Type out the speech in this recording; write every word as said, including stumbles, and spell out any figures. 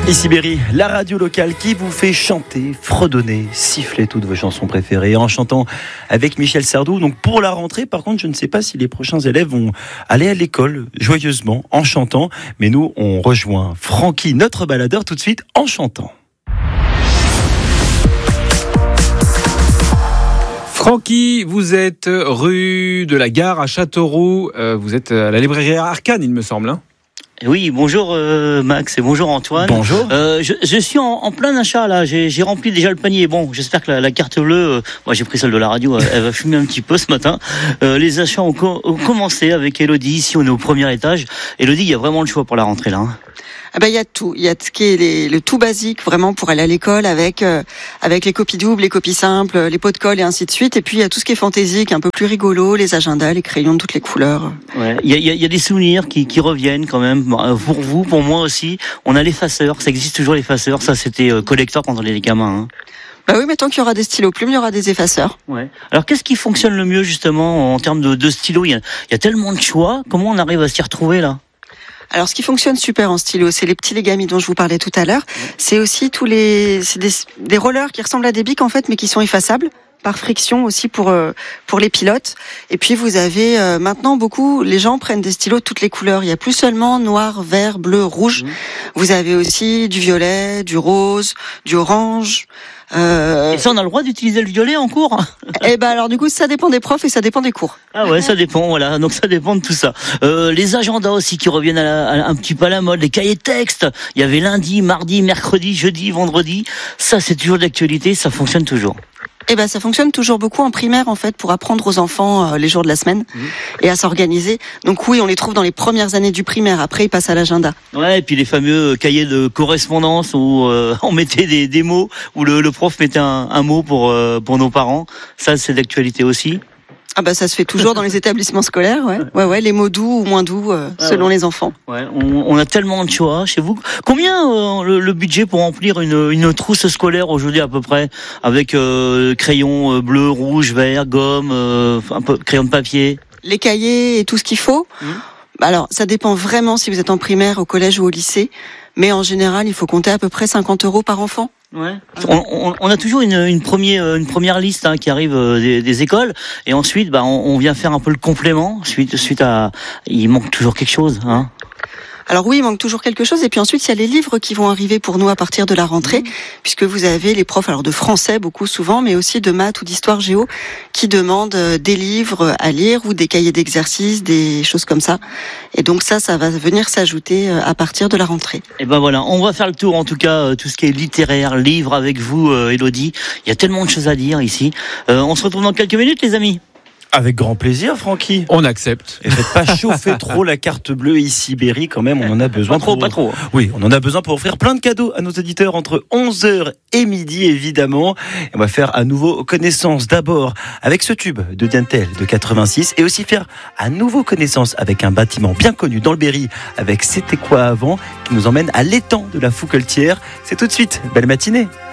Ici Berry, la radio locale qui vous fait chanter, fredonner, siffler toutes vos chansons préférées en chantant avec Michel Sardou. Donc pour la rentrée, par contre, je ne sais pas si les prochains élèves vont aller à l'école joyeusement en chantant. Mais nous, on rejoint Francky, notre baladeur, tout de suite en chantant. Francky, vous êtes rue de la Gare à Châteauroux. Euh, vous êtes à la librairie Arcane, il me semble. Hein. Oui, bonjour euh, Max et bonjour Antoine. Bonjour. Euh, je, je suis en, en plein achat là. J'ai, j'ai rempli déjà le panier. Bon, j'espère que la, la carte bleue, euh, moi j'ai pris celle de la radio, elle, elle va fumer un petit peu ce matin. Euh, les achats ont, co- ont commencé avec Elodie. Ici, on est au premier étage. Elodie, il y a vraiment le choix pour la rentrée là. Hein. Ah ben, il y a tout, il y a ce qui est les, le tout basique vraiment pour aller à l'école avec euh, avec les copies doubles, les copies simples, les pots de colle et ainsi de suite. Et puis il y a tout ce qui est fantaisique, un peu plus rigolo, les agendas, les crayons de toutes les couleurs. Ouais, il y a, il y a, il y a des souvenirs qui, qui reviennent quand même pour vous, pour moi aussi. On a l'effaceur, ça existe toujours l'effaceur. Ça c'était euh, collector quand on était gamins. Hein. Bah oui, mais tant qu'il y aura des stylos plumes, il y aura des effaceurs. Ouais. Alors qu'est-ce qui fonctionne le mieux justement en termes de, de stylos? Il y a, il y a tellement de choix. Comment on arrive à s'y retrouver là? Alors, ce qui fonctionne super en stylo, c'est les petits Legami dont je vous parlais tout à l'heure. C'est aussi tous les, c'est des, des rollers qui ressemblent à des bics en fait, mais qui sont effaçables par friction aussi pour euh, pour les pilotes. Et puis vous avez euh, maintenant beaucoup, les gens prennent des stylos de toutes les couleurs. Il y a plus seulement noir, vert, bleu, rouge. Mmh. Vous avez aussi du violet, du rose, du orange. Euh... Et ça, on a le droit d'utiliser le violet en cours? Eh ben alors du coup, ça dépend des profs et ça dépend des cours. Ah ouais, ça dépend, voilà. Donc ça dépend de tout ça. Euh, les agendas aussi qui reviennent à, la, à un petit peu à la mode, les cahiers de texte. Il y avait lundi, mardi, mercredi, jeudi, vendredi. Ça, c'est toujours d'actualité. Ça fonctionne toujours. Eh ben, ça fonctionne toujours beaucoup en primaire, en fait, pour apprendre aux enfants euh, les jours de la semaine mmh. et à s'organiser. Donc oui, on les trouve dans les premières années du primaire. Après, ils passent à l'agenda. Ouais, et puis les fameux cahiers de correspondance où euh, on mettait des, des mots, où le, le prof mettait un, un mot pour, euh, pour nos parents. Ça, c'est d'actualité aussi. Ah bah ça se fait toujours dans les établissements scolaires, ouais. Ouais ouais, les mots doux ou moins doux euh, ah selon ouais. les enfants. Ouais, on, on a tellement de choix chez vous. Combien euh, le, le budget pour remplir une, une trousse scolaire aujourd'hui à peu près, avec euh, crayons euh, bleu, rouge, vert, gomme, euh, un peu crayon de papier. Les cahiers et tout ce qu'il faut. Mmh. Alors ça dépend vraiment si vous êtes en primaire, au collège ou au lycée, mais en général il faut compter à peu près cinquante euros par enfant. Ouais. On, on, on a toujours une, une, première, une première liste hein, qui arrive des, des écoles et ensuite bah, on, on vient faire un peu le complément suite, suite à... Il manque toujours quelque chose. Hein. Alors oui, il manque toujours quelque chose. Et puis ensuite, il y a les livres qui vont arriver pour nous à partir de la rentrée, mmh. puisque vous avez les profs alors de français beaucoup souvent, mais aussi de maths ou d'histoire géo, qui demandent des livres à lire ou des cahiers d'exercice, des choses comme ça. Et donc ça, ça va venir s'ajouter à partir de la rentrée. Et ben voilà, on va faire le tour en tout cas, tout ce qui est littéraire, livre avec vous, Elodie. Il y a tellement de choses à dire ici. Euh, on se retrouve dans quelques minutes, les amis. Avec grand plaisir, Francky. On accepte. Et faites pas chauffer trop la carte bleue ici, Berry, quand même, on en a besoin. Pas trop, pour... pas trop. Oui, on en a besoin pour offrir plein de cadeaux à nos auditeurs entre onze heures et midi, évidemment. Et on va faire à nouveau connaissance d'abord avec ce tube de Diane Tell de quatre-vingt-six et aussi faire à nouveau connaissance avec un bâtiment bien connu dans le Berry avec C'était quoi avant, qui nous emmène à l'étang de la Fouqueltière. C'est tout de suite. Belle matinée.